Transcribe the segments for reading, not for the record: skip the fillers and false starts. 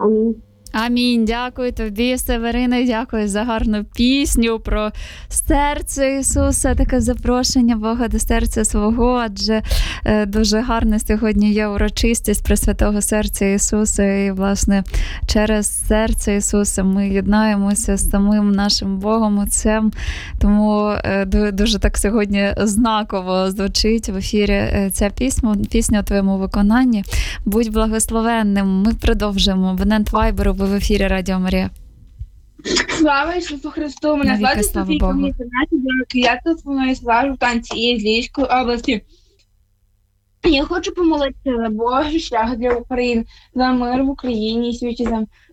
Амінь. Амінь. Дякую тобі, Северине, дякую за гарну пісню про серце Ісуса, таке запрошення Бога до серця свого, адже дуже гарна сьогодні є урочистість Пресвятого серця Ісуса, і, власне, через серце Ісуса ми єднаємося з самим нашим Богом Отцем, тому дуже так сьогодні знаково звучить в ефірі ця пісня у твоєму виконанні. Будь благословенним. Ми продовжуємо. Абонент Вайберу, ви в ефірі Радіо Марія. Слава Ісусу Христу! Мене звати Софійка, мені 13 років. Я телефоную з Жовтанці із Львівської області. Я хочу помолитися за Божий шлях для України, за мир в Україні і світі,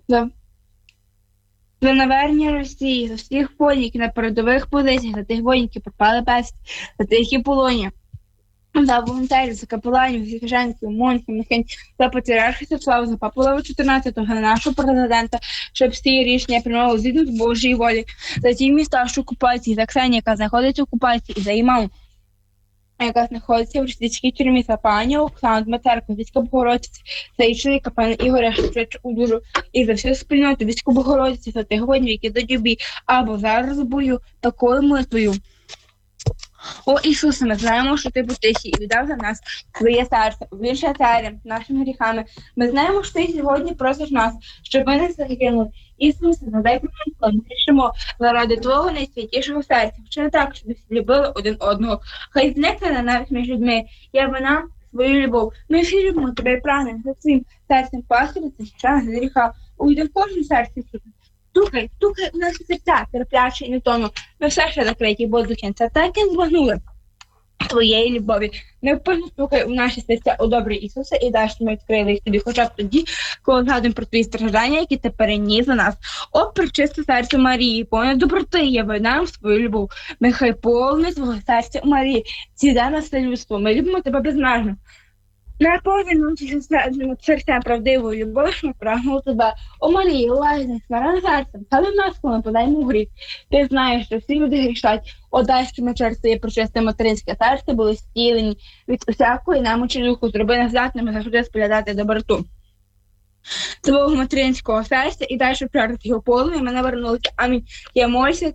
за навернення Росії, за всіх воїнів, які на передових позиціях, за тих воїнів, які пропали безвісти, за тих, які в полоні. За волонтерів, за капеланів, за священників, монахів, мехень, за патріарха Святослава, за папу Лева 14-го, за нашого президента, щоб всі рішення приймали згідно з Божої волі, за ті міста, що в окупації, за Ксенію, яка знаходиться в окупації, і за її маму, яка знаходиться в російській тюрмі, за пані Оксану Дмитерку, Війська Богородиці, за її чоловіка, пана Ігоря Шевченка Удужу, і за всю спільноту Війська Богородиці, за тих воїнів, які до бій, або зараз бою такою молитвою. О Ісусе, ми знаємо, що Ти був тихий і віддав за нас своє серце, більше царям, нашими гріхами. Ми знаємо, що Ти сьогодні просиш нас, щоб ми не загинули. Ісусе, надай промову, ми рішимо заради Твого найсвятішого серця. Вчини так, щоб всі любили один одного. Хай зникне ненависть між людьми, яви нам свою любов. Ми всі любимо Тебе і прагнемо за своїм серцем пастиря, захищаємо від гріха. Увійди в кожне серце Ісуса. Стукай у наші серця, терплячі і невтомно. Ми все ще закриті, бо до кінця так і збагнули Твоєї любові. Невпинно стукай у наші серця, о добрий Ісусе, і дай, що ми відкрили їх Тобі, хоча б тоді, коли згадуємо про Твої страждання, які Ти переніс за нас. О, пречисте серце Марії, повне доброти, яви нам свою любов. Нехай повне Твого серця у Марії, сіде на все людство. Ми любимо Тебе безмежно. Наповни нам серця правдивою любов'ю, ми прагнули Тебе. О Марії, лайне, смиренне серцем, але в нас, коли подаємо в гріх. Ти знаєш, що всі люди грішать. О, дай, що ми через Твоє пречисте материнське серце були зцілені від усякої немочі духу, зроби нас здатними завжди споглядати доброту Твого материнського серця і дай, щоб прорити його полум'я, ми навернулися. Амінь. Я молюся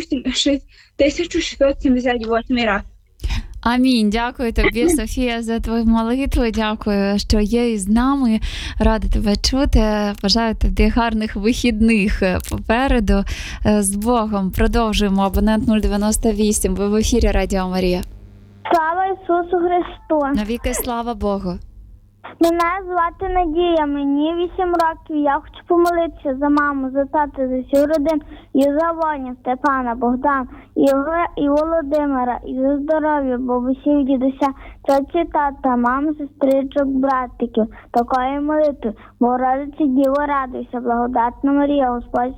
1678 раз. Амінь. Дякую тобі, Софія, за твою молитву. Дякую, що є із нами. Рада тебе чути. Бажаю тобі гарних вихідних попереду. З Богом. Продовжуємо. Абонент 098. Ви в ефірі Радіо Марія. Слава Ісусу Христу! Навіки слава Богу. Мене звати Надія, мені 8 років. Я хочу помолитися за маму, за тата, за всю родину, і за Воня, Степана, Богдан, і Володимира, і за здоров'я, бабусів, дідуся, тьоті, тата, мами, сестричок, братиків. Такої молитви. Богородиці, Діво, радуйся, благодатна Марія, Господь